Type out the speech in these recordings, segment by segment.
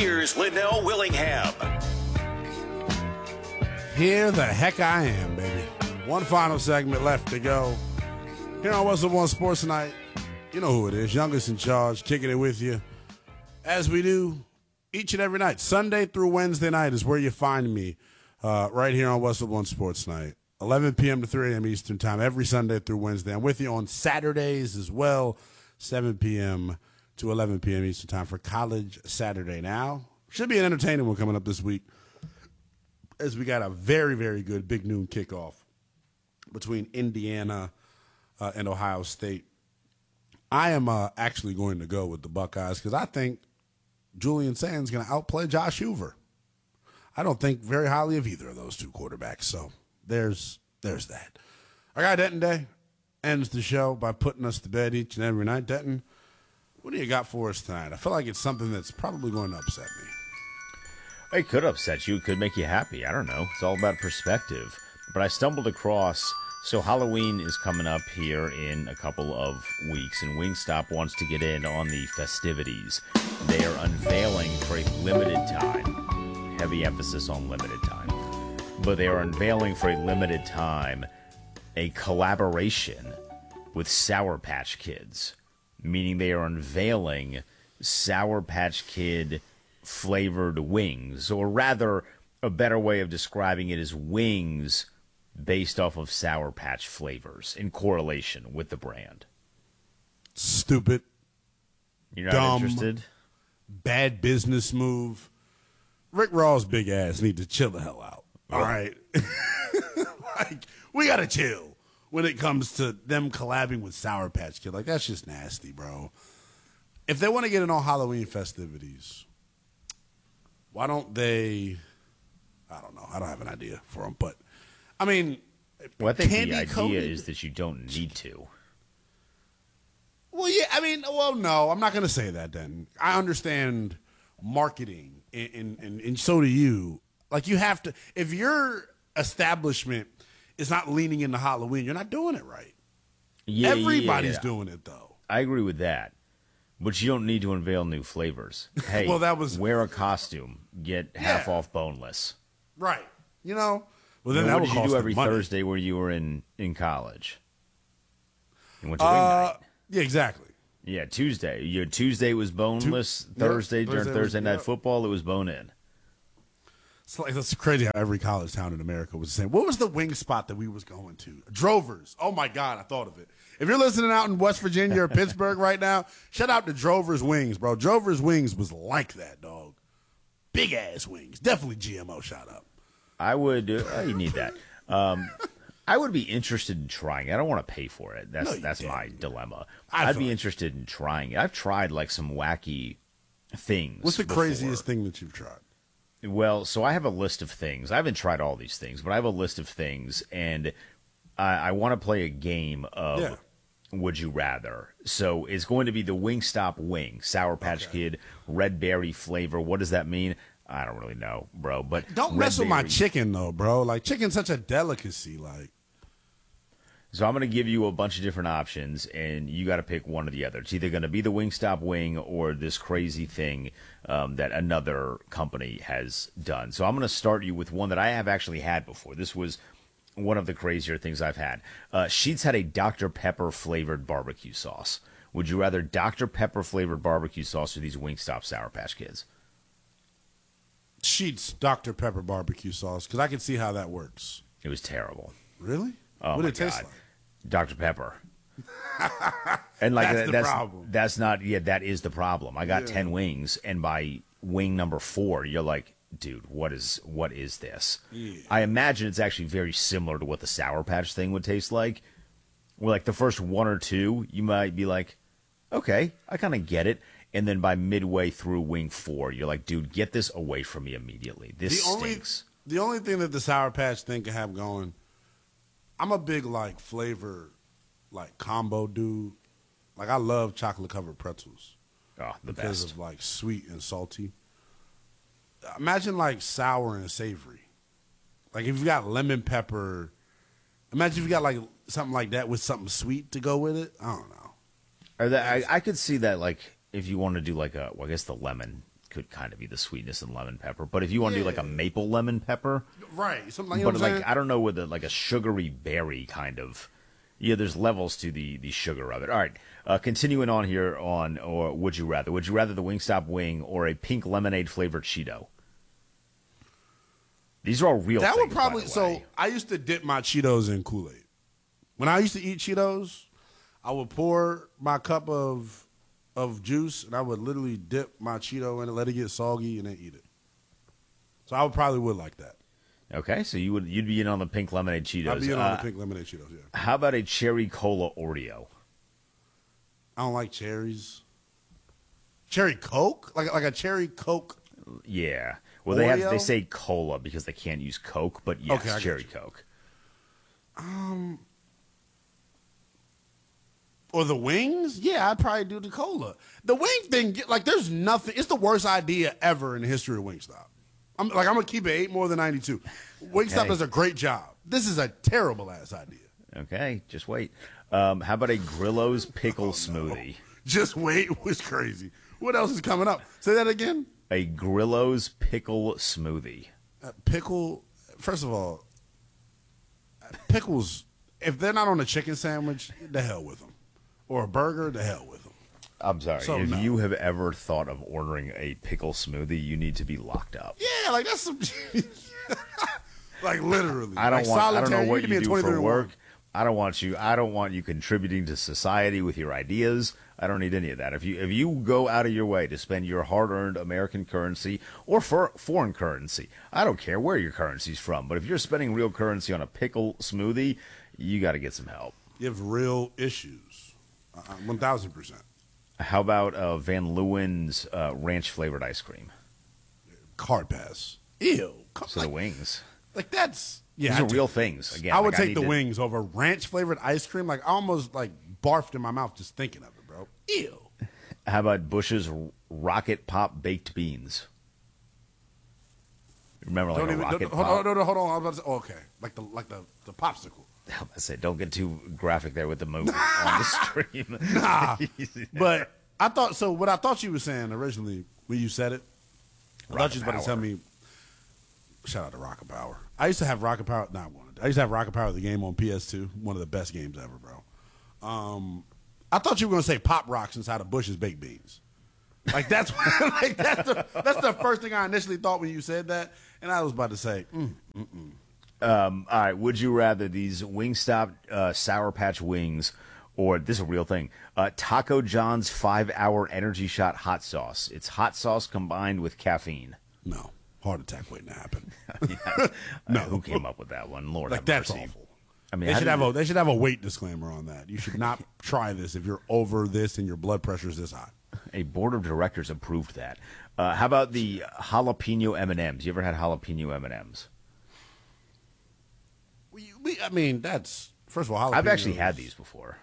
here's Linnell Willingham. Here the heck I am, baby. One final segment left to go. Here on What's Up on Sports Tonight. You know who it is. Youngest in charge, kicking it with you. As we do each and every night. Sunday through Wednesday night is where you find me right here on What's Up on Sports Tonight. 11 p.m. to 3 a.m. Eastern Time every Sunday through Wednesday. I'm with you on Saturdays as well, 7 p.m. to 11 p.m. Eastern Time for College Saturday. Now, should be an entertaining one coming up this week as we got a very, very good big noon kickoff between Indiana and Ohio State. I am actually going to go with the Buckeyes because I think Julian Sands is going to outplay Josh Hoover. I don't think very highly of either of those two quarterbacks, so there's that. Our guy Denton Day ends the show by putting us to bed each and every night. Denton, what do you got for us tonight? I feel like it's something that's probably going to upset me. It could upset you. It could make you happy. I don't know. It's all about perspective. But I stumbled across, so Halloween is coming up here in a couple of weeks, and Wingstop wants to get in on the festivities. They are unveiling for a limited time, heavy emphasis on limited time, but they are unveiling for a limited time a collaboration with Sour Patch Kids, meaning they are unveiling Sour Patch Kid flavored wings, or rather, a better way of describing it is wings based off of Sour Patch flavors in correlation with the brand. Stupid. You're not dumb, interested? Bad business move. Rick Ross' big ass need to chill the hell out. All right? Like, we got to chill when it comes to them collabing with Sour Patch Kid. Like, that's just nasty, bro. If they want to get in on Halloween festivities, why don't they, I don't know. I don't have an idea for them. But, I mean, well, I think the idea coated is that you don't need to. Well, yeah, I mean, well, no, I'm not going to say that then. I understand marketing, and so do you. Like, you have to, if your establishment is not leaning into Halloween, you're not doing it right. Yeah, Everybody's doing it, though. I agree with that. But you don't need to unveil new flavors. Hey, Well, that was- wear a costume, get half off boneless. Right. You know? Well, then What that would did you cost do them every money. Thursday where you were in college? You went to wing night. Yeah, exactly. Yeah, Tuesday. Your Tuesday was boneless. Thursday, during Thursday Thursday was- night yeah. football, it was bone in. It's like, that's crazy how every college town in America was the same. What was the wing spot that we was going to? Drovers. Oh, my God, I thought of it. If you're listening out in West Virginia or Pittsburgh right now, shout out to Drovers Wings, bro. Drovers Wings was like that, dog. Big-ass wings. Definitely GMO shout out. I would. You need that. I would be interested in trying it. I don't want to pay for it. That's my dilemma. I'd be interested in trying it. I've tried like some wacky things. What's the before. craziest thing that you've tried? Well, so I have a list of things. I haven't tried all these things, but I have a list of things, and I want to play a game of Would You Rather. So it's going to be the Wingstop wing, Sour Patch Kid, red berry flavor. What does that mean? I don't really know, bro. But Don't mess with my chicken, though, bro. Like, chicken's such a delicacy. Like, So I'm going to give you a bunch of different options, and you got to pick one or the other. It's either going to be the Wingstop wing or this crazy thing that another company has done. So I'm going to start you with one that I have actually had before. This was one of the crazier things I've had. Sheetz had a Dr. Pepper flavored barbecue sauce. Would you rather Dr. Pepper flavored barbecue sauce or these Wingstop Sour Patch Kids? Sheetz Dr. Pepper barbecue sauce, because I can see how that works. It was terrible. Really? Oh, what my did it taste God. like? Dr. Pepper. And like That's the problem. That's not, yeah, that is the problem. I got 10 wings, and by wing number 4, you're like, dude, what is this? Yeah. I imagine it's actually very similar to what the Sour Patch thing would taste like. Where like the first 1 or 2, you might be like, okay, I kind of get it. And then by midway through wing 4, you're like, dude, get this away from me immediately. This stinks. The only thing that the Sour Patch thing can have going, I'm a big, like, flavor, like, combo dude. Like, I love chocolate-covered pretzels. Oh, the because best. of, like, sweet and salty. Imagine, like, sour and savory. Like, if you got lemon pepper, imagine if you got, like, something like that with something sweet to go with it. I don't know. Or that, I could see that, like, if you want to do like I guess the lemon could kind of be the sweetness in lemon pepper. But if you want to do like a maple lemon pepper, right? Something like, but like I don't know, with like a sugary berry kind of. Yeah, there's levels to the sugar of it. All right, continuing on here on, or would you rather? Would you rather the Wingstop wing or a pink lemonade flavored Cheeto? These are all real that things, would probably. by the So way. I used to dip my Cheetos in Kool-Aid. When I used to eat Cheetos, I would pour my cup of juice and I would literally dip my Cheeto in it, let it get soggy, and then eat it. So I would like that. Okay, so you'd be in on the pink lemonade Cheetos. I'd be in on the pink lemonade Cheetos. Yeah. How about a cherry cola Oreo? I don't like cherries. Cherry Coke, like a cherry Coke. Yeah. Well, Oreo? they say cola because they can't use Coke, but yes, Okay, I get cherry you. Coke. Or the wings? Yeah, I'd probably do the cola. The wing thing, like, there's nothing. It's the worst idea ever in the history of Wingstop. I'm gonna keep it 8 more than 92. Wingstop Okay. does a great job. This is a terrible ass idea. Okay, just wait. How about a Grillo's pickle smoothie? Just wait was crazy. What else is coming up? Say that again. A Grillo's pickle smoothie. Pickle. First of all, pickles. If they're not on a chicken sandwich, the hell with them. Or a burger, the hell with them. I'm sorry. So, if no. you have ever thought of ordering a pickle smoothie, you need to be locked up. Yeah, like that's some. Like literally. I don't know what need to you be in do 23 for to work. 1. I don't want you contributing to society with your ideas. I don't need any of that. If you go out of your way to spend your hard-earned American currency or for foreign currency, I don't care where your currency's from, but if you're spending real currency on a pickle smoothie, you got to get some help. You have real issues. 1,000%. How about Van Leeuwen's ranch-flavored ice cream? Card pass. Ew. So the wings. Like that's yeah. These are I'd real take- things. Again, I would like, take need the to- wings over ranch flavored ice cream. Like I almost like barfed in my mouth just thinking of it, bro. Ew. How about Bush's Rocket Pop baked beans? Remember, like a Rocket Pop? hold on. I was about to say, okay, like the popsicle. I said, don't get too graphic there with the movie on the stream. Nah, but I thought so. What I thought you were saying originally when you said it, I thought you was about to tell me. Shout out to Rocket Power. I used to have Rocket Power. Not one. I used to have Rocket Power, the game on PS2. One of the best games ever, bro. I thought you were gonna say Pop Rocks inside of Bush's baked beans. Like that's that's the first thing I initially thought when you said that, and I was about to say, All right, would you rather these Wingstop Sour Patch Wings, or this is a real thing, Taco John's 5-hour energy shot hot sauce? It's hot sauce combined with caffeine. no, heart attack waiting to happen. No, who came up with that one? Lord, Like have that's mercy. awful. I mean, They how should did have it- they should have a weight disclaimer on that. You should not try this if you're over this and your blood pressure is this high. a board of directors approved that. How about the jalapeno M&Ms? You ever had jalapeno M&Ms? I mean, that's first of all. I've actually jalapenos- had these before.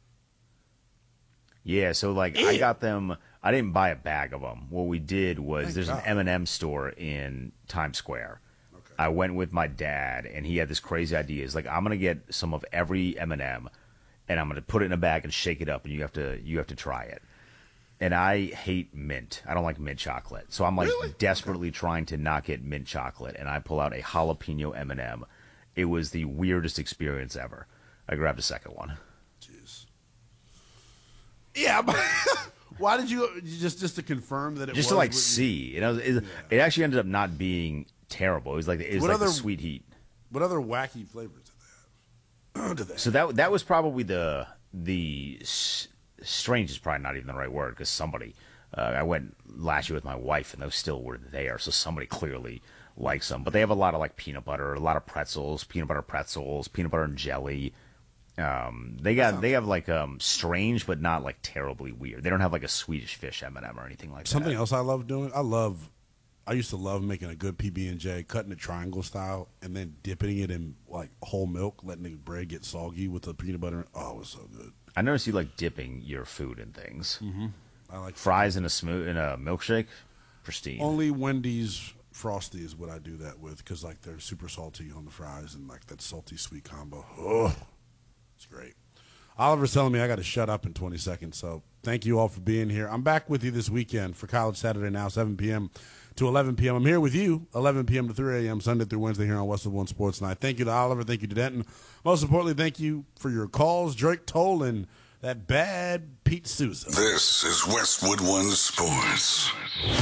Yeah, so like I got them. I didn't buy a bag of them. What we did was Thank there's God. an M&M store in Times Square. I went with my dad, and he had this crazy idea. He's like, I'm gonna get some of every M&M, and I'm gonna put it in a bag and shake it up, and you have to try it. And I hate mint. I don't like mint chocolate, so I'm like Really? desperately trying to not get mint chocolate, and I pull out a jalapeno M&M. It was the weirdest experience ever. I grabbed a second one. Jeez. Yeah, but why did you just to confirm that it Just was to like what- see. It actually ended up not being terrible. It was like What the other- sweet heat. What other wacky flavors did they have? Did they So that was probably the strange is probably not even the right word, because somebody I went last year with my wife and those still were there, so somebody clearly likes them. But they have a lot of like peanut butter, a lot of pretzels, peanut butter and jelly. They have like strange but not like terribly weird. They don't have like a Swedish fish M&M or anything like Something that. else I love doing. I used to love making a good PB&J, cutting it triangle style, and then dipping it in like whole milk, letting the bread get soggy with the peanut butter. Oh, it was so good. I noticed you like dipping your food in things. I like Fries in a milkshake, pristine. only Wendy's Frosty is what I do that with, because like they're super salty on the fries and like that salty sweet combo. Oh, it's great. Oliver's telling me I got to shut up in 20 seconds, so thank you all for being here. I'm back with you this weekend for College Saturday Now, 7 p.m. to 11 p.m. I'm here with you, 11 p.m. to 3 a.m., Sunday through Wednesday here on West of One Sports Night. Thank you to Oliver. Thank you to Denton. Most importantly, thank you for your calls. Drake Toll and that bad Pete Sousa. This is Westwood One Sports.